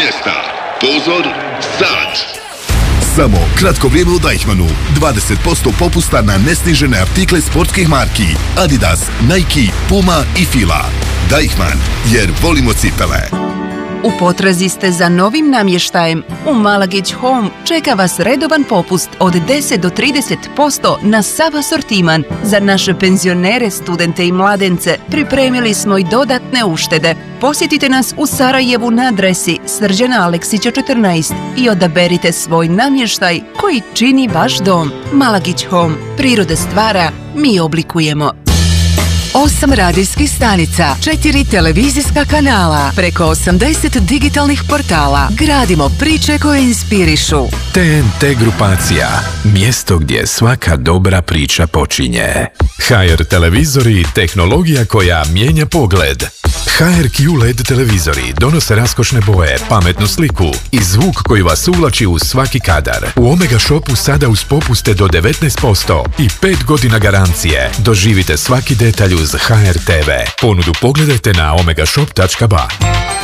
mjesta. Pozor, sad! Samo kratko vrijeme u Deichmannu. 20% popusta na nesnižene artikle sportskih marki Adidas, Nike, Puma i Fila. Deichmann, jer volimo cipele. U potrazi ste za novim namještajem? U Malagić Home čeka vas redovan popust od 10 do 30% na sav asortiman. Za naše penzionere, studente i mladence pripremili smo i dodatne uštede. Posjetite nas u Sarajevu na adresi Srđana Aleksića 14 i odaberite svoj namještaj koji čini vaš dom. Malagić Home. Prirode stvara, mi oblikujemo. 8 radijskih stanica, 4 televizijska kanala, preko 80 digitalnih portala. Gradimo priče koje inspirišu. TNT grupacija, mjesto gdje svaka dobra priča počinje. HR televizori, tehnologija koja mijenja pogled. HRQ LED televizori donose raskošne boje, pametnu sliku i zvuk koji vas uvlači u svaki kadar. U Omega Shopu sada uz popuste do 19% i 5 godina garancije. Doživite svaki detalj uz HR TV. Ponudu pogledajte na omegashop.ba.